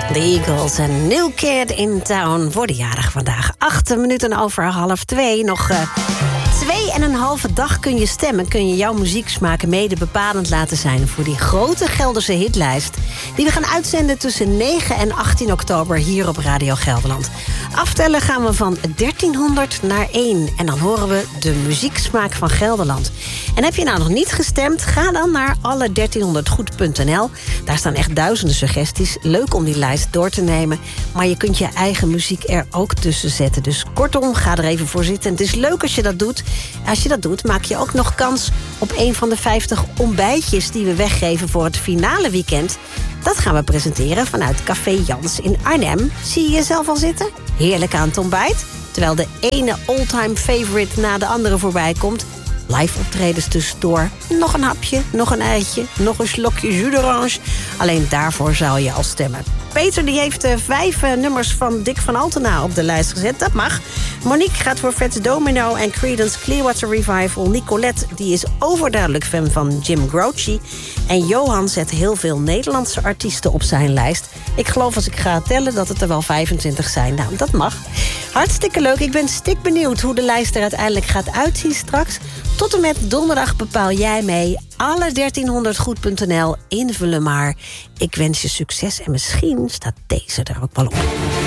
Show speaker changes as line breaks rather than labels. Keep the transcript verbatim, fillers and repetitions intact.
The Eagles en New Kid in Town voor de jarig vandaag. Acht minuten over half twee. Nog uh, twee en een halve dag kun je stemmen. Kun je jouw muzieksmaak mede bepalend laten zijn voor die grote Gelderse hitlijst die we gaan uitzenden tussen negen en achttien oktober hier op Radio Gelderland. Aftellen gaan we van dertienhonderd naar één. En dan horen we de muzieksmaak van Gelderland. En heb je nou nog niet gestemd? Ga dan naar alle dertienhonderd goed punt n l. Daar staan echt duizenden suggesties. Leuk om die lijst door te nemen. Maar je kunt je eigen muziek er ook tussen zetten. Dus kortom, ga er even voor zitten. En het is leuk als je dat doet. Als je dat doet, maak je ook nog kans op een van de vijftig ontbijtjes die we weggeven voor het finale weekend. Dat gaan we presenteren vanuit Café Jans in Arnhem. Zie je jezelf al zitten? Heerlijk aan het ontbijt. Terwijl de ene all-time favorite na de andere voorbij komt. Live optredens tussendoor. Nog een hapje, nog een eitje, nog een slokje jus d'orange. Alleen daarvoor zou je al stemmen. Peter die heeft uh, vijf uh, nummers van Dick van Altena op de lijst gezet. Dat mag. Monique gaat voor Fats Domino en Creedence Clearwater Revival. Nicolette die is overduidelijk fan van Jim Croce. En Johan zet heel veel Nederlandse artiesten op zijn lijst. Ik geloof als ik ga tellen dat het er wel vijfentwintig zijn. Nou, dat mag. Hartstikke leuk. Ik ben stik benieuwd hoe de lijst er uiteindelijk gaat uitzien straks. Tot en met donderdag bepaal jij mee. Alle dertienhonderd goed punt n l invullen maar. Ik wens je succes en misschien staat deze er ook wel op.